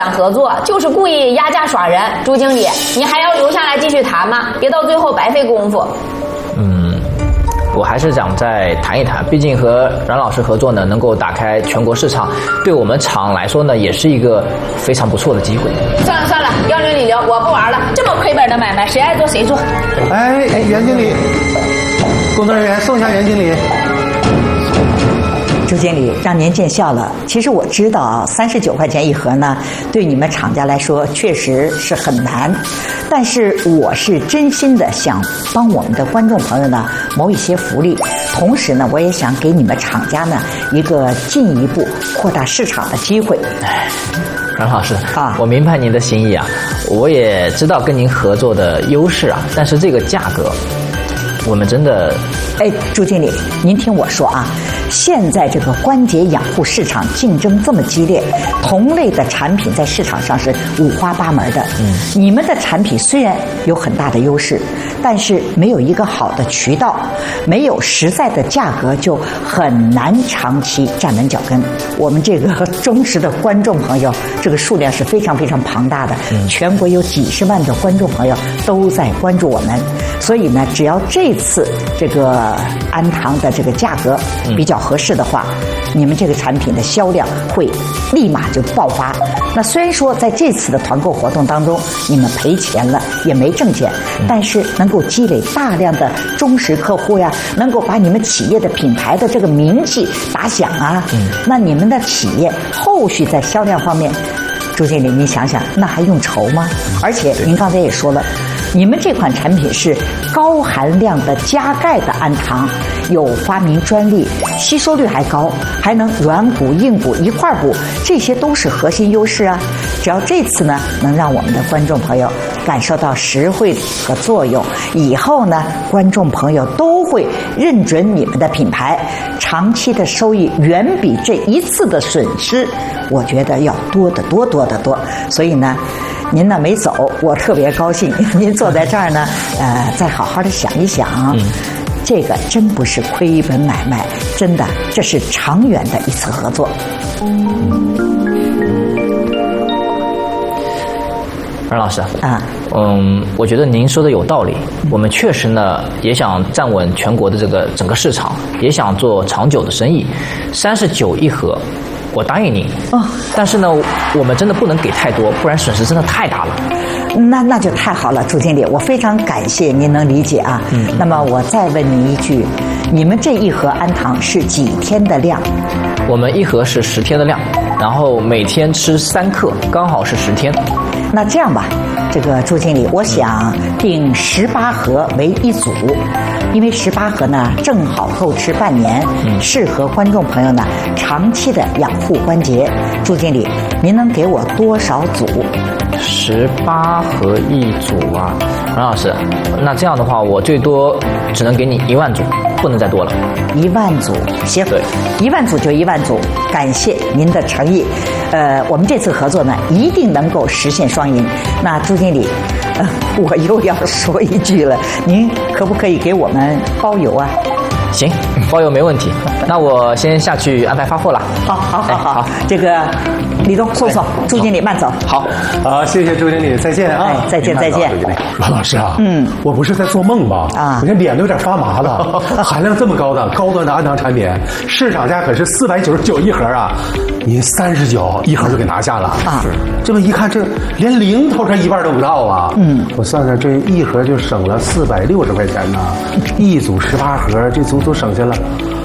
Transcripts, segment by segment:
合作就是故意压价耍人。朱经理，你还要留下来继续谈吗？别到最后白费功夫。 我还是想再谈一谈，毕竟和阮老师合作呢，能够打开全国市场，对我们厂来说呢，也是一个非常不错的机会。 算了，要领你留，我不玩了。这么亏本的买卖，谁爱做谁做。 哎，袁经理，工作人员送一下袁经理。 朱经理，让您见笑了。其实我知道39块钱一盒呢，对你们厂家来说确实是很难，但是我是真心的想帮我们的观众朋友呢谋一些福利，同时呢，我也想给你们厂家呢一个进一步扩大市场的机会。 阮老师啊，我明白您的心意啊，我也知道跟您合作的优势啊，但是这个价格，我们真的…… 朱经理，您听我说啊，现在这个关节养护市场竞争这么激烈，同类的产品在市场上是五花八门的。你们的产品虽然有很大的优势，但是没有一个好的渠道，没有实在的价格，就很难长期站稳脚跟。我们这个忠实的观众朋友，这个数量是非常非常庞大的，全国有几十万的观众朋友都在关注我们，所以呢，只要这次这个安堂的这个价格比较合适的话，你们这个产品的销量会立马就爆发。那虽然说在这次的团购活动当中你们赔钱了，也没挣钱，但是能够积累大量的忠实客户呀，能够把你们企业的品牌的这个名气打响啊，那你们的企业后续在销量方面，朱经理您想想，那还用愁吗？而且您刚才也说了，你们这款产品是高含量的加钙的氨糖，有发明专利，吸收率还高，还能软骨硬骨一块补，这些都是核心优势啊。只要这次呢能让我们的观众朋友感受到实惠和作用，以后呢观众朋友都会认准你们的品牌，长期的收益远比这一次的损失，我觉得要多得多多得多。所以呢，您呢没走，我特别高兴。您坐在这儿呢，再好好的想一想，这个真不是亏本买卖，真的这是长远的一次合作。 阮老师啊，我觉得您说的有道理。我们确实呢也想站稳全国的这个整个市场，也想做长久的生意。39一盒，我答应您但是呢，我们真的不能给太多，不然损失真的太大了。 那就太好了，朱经理，我非常感谢您能理解啊。那么我再问您一句，你们这一盒氨糖是几天的量？ 我们一盒是10天的量，然后每天吃3克，刚好是10天。 那这样吧，这个朱经理，我想定18盒为一组，因为18盒呢正好够吃半年，适合观众朋友呢长期的养护关节。朱经理，您能给我多少组 ？18盒一组啊，阮老师，那这样的话，我最多只能给你1万组，不能再多了。 1万组，行，对，1万组就1万组，感谢您的诚意。我们这次合作呢，一定能够实现双赢。那朱经理，我又要说一句了，您可不可以给我们包邮啊？ 行，包邮没问题。那我先下去安排发货了。 好，这个李东送，朱经理慢走。 好，谢谢朱经理，再见啊！ 再见。 阮老师啊，我不是在做梦吧？我这脸都有点发麻了。含量这么高的高端的氨糖产品，市场价可是499一盒啊，您39一盒就给拿下了啊！这么一看，这连零头这1半都不到啊！我算算，这一盒就省了460块钱呢，一组18盒，这足足省下了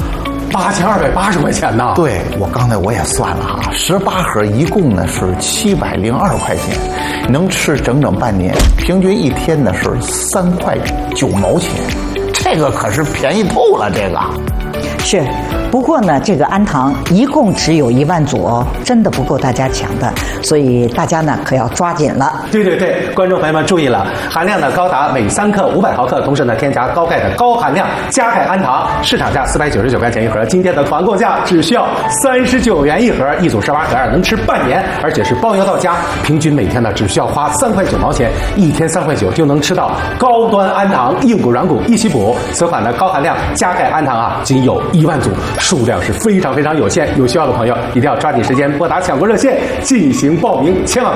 8280块钱呢。 对，我刚才我也算了哈，18盒一共呢是702块钱，能吃整整半年，平均一天呢是3块9毛钱，这个可是便宜透了，这个。 是，不过呢，这个氨糖一共只有1万组哦，真的不够大家抢的，所以大家呢可要抓紧了。 对，观众朋友们注意了，含量呢高达每3克500毫克，同时呢添加高钙的高含量加钙氨糖，市场价499块钱一盒，今天的团购价只需要39元一盒，一组18盒，能吃半年，而且是包邮到家，平均每天呢只需要花3块9毛钱，一天3块9就能吃到高端氨糖，硬骨软骨一起补。此款的高含量加钙氨糖啊，仅有 1万组，数量是非常非常有限，有需要的朋友一定要抓紧时间拨打抢购热线进行报名，签好。